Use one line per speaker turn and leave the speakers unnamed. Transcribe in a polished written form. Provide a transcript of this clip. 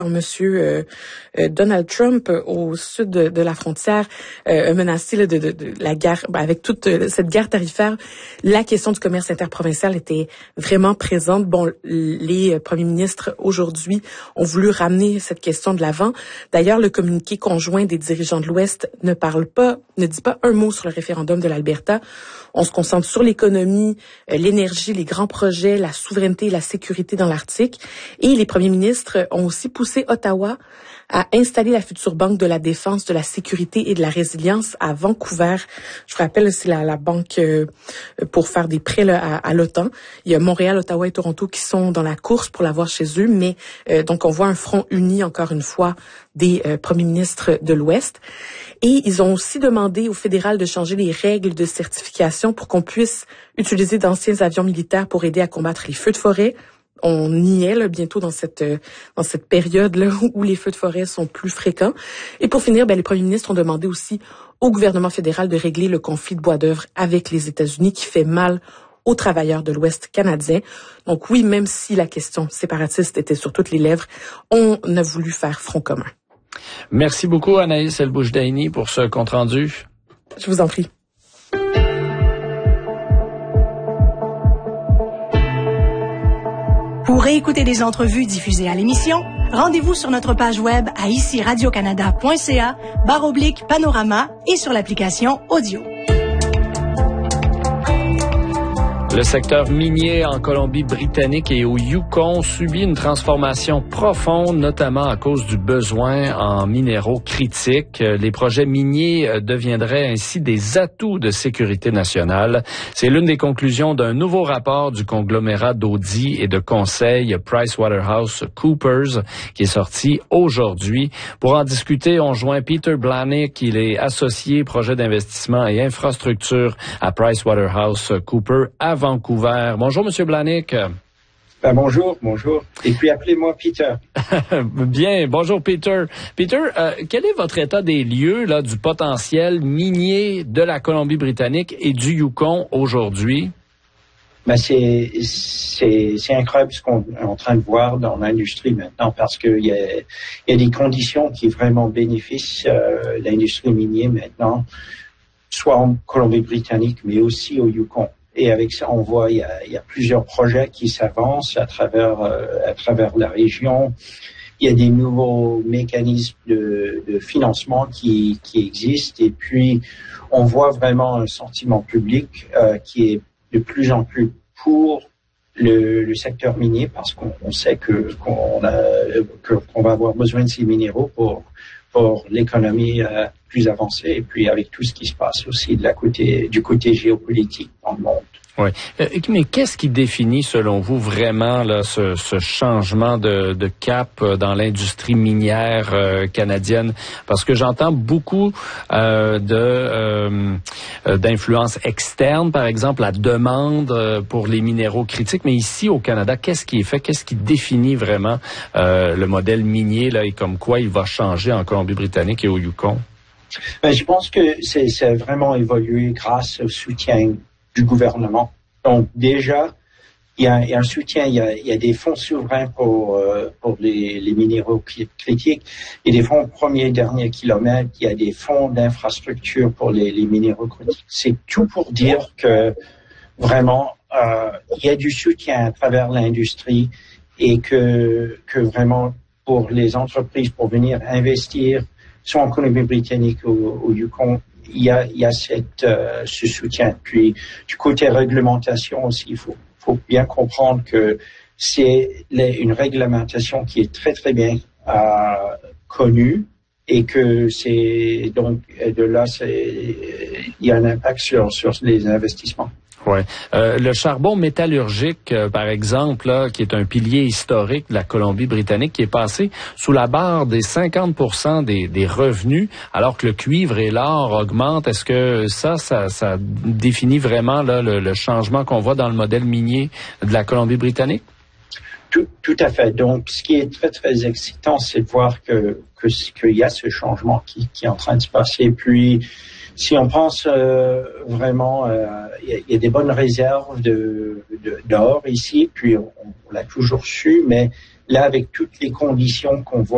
Monsieur Donald Trump au sud de la frontière a menacé là, de la guerre, avec toute cette guerre tarifaire. La question du commerce interprovincial était vraiment présente. Bon, les premiers ministres aujourd'hui ont voulu ramener cette question de l'avant. D'ailleurs, le communiqué conjoint des dirigeants de l'Ouest ne dit pas un mot sur le référendum de l'Alberta. On se concentre sur l'économie, l'énergie, les grands projets, la souveraineté et la sécurité dans l'Arctique. Et les premiers ministres ont aussi poussé Ottawa à installer la future Banque de la Défense, de la Sécurité et de la Résilience à Vancouver. Je vous rappelle, c'est la banque pour faire des prêts là, à l'OTAN. Il y a Montréal, Ottawa et Toronto qui sont dans la course pour l'avoir chez eux, mais donc on voit un front uni, encore une fois, des premiers ministres de l'Ouest. Et ils ont aussi demandé au fédéral de changer les règles de certification pour qu'on puisse utiliser d'anciens avions militaires pour aider à combattre les feux de forêt. On y est là, bientôt dans cette période là où les feux de forêt sont plus fréquents. Et pour finir, les premiers ministres ont demandé aussi au gouvernement fédéral de régler le conflit de bois d'œuvre avec les États-Unis qui fait mal aux travailleurs de l'Ouest canadien. Donc oui, même si la question séparatiste était sur toutes les lèvres, on a voulu faire front commun.
Merci beaucoup Anaïs El-Boujdaini pour ce compte-rendu.
Je vous en prie.
Pour réécouter des entrevues diffusées à l'émission, rendez-vous sur notre page web à iciradiocanada.ca/panorama et sur l'application audio.
Le secteur minier en Colombie-Britannique et au Yukon subit une transformation profonde, notamment à cause du besoin en minéraux critiques. Les projets miniers deviendraient ainsi des atouts de sécurité nationale. C'est l'une des conclusions d'un nouveau rapport du conglomérat d'audit et de conseil PricewaterhouseCoopers qui est sorti aujourd'hui. Pour en discuter, on joint Peter Blahnik, il est associé projet d'investissement et infrastructure à PricewaterhouseCoopers à Vancouver. Bonjour, Monsieur Blahnik.
Bonjour. Et puis appelez-moi Peter.
Bien, bonjour Peter. Peter, quel est votre état des lieux là du potentiel minier de la Colombie-Britannique et du Yukon aujourd'hui?
C'est incroyable ce qu'on est en train de voir dans l'industrie maintenant parce qu'il y a des conditions qui vraiment bénéficient l'industrie minière maintenant, soit en Colombie-Britannique mais aussi au Yukon. Et avec ça, on voit il y a plusieurs projets qui s'avancent à travers la région. Il y a des nouveaux mécanismes de financement qui existent. Et puis, on voit vraiment un sentiment public qui est de plus en plus pour le secteur minier parce qu'on sait qu'on va avoir besoin de ces minéraux pour l'économie plus avancée et puis avec tout ce qui se passe aussi du côté géopolitique dans le monde.
Oui. Mais qu'est-ce qui définit, selon vous, vraiment là, ce changement de cap dans l'industrie minière canadienne? Parce que j'entends beaucoup d'influences externes, par exemple la demande pour les minéraux critiques. Mais ici, au Canada, qu'est-ce qui est fait? Qu'est-ce qui définit vraiment le modèle minier là, et comme quoi il va changer en Colombie-Britannique et au Yukon?
Je pense que c'est vraiment évolué grâce au soutien du gouvernement. Donc déjà, il y a un soutien, il y a des fonds souverains pour les minéraux critiques, il y a des fonds premier dernier kilomètre, il y a des fonds d'infrastructure pour les minéraux critiques. C'est tout pour dire que vraiment il y a du soutien à travers l'industrie et que vraiment pour les entreprises pour venir investir soit en Colombie-Britannique ou au Yukon, il y a ce soutien. Puis du côté réglementation aussi, il faut bien comprendre que c'est une réglementation qui est très très bien connue et que c'est donc de là il y a un impact sur les investissements.
Ouais. Le charbon métallurgique, par exemple, là, qui est un pilier historique de la Colombie-Britannique, qui est passé sous la barre des 50% des revenus, alors que le cuivre et l'or augmentent. Est-ce que ça définit vraiment là, le changement qu'on voit dans le modèle minier de la Colombie-Britannique?
Tout à fait. Donc, ce qui est très, très excitant, c'est de voir qu'il y a ce changement qui est en train de se passer. Puis, si on pense vraiment, il y a des bonnes réserves d'or ici, puis on l'a toujours su, mais là, avec toutes les conditions qu'on voit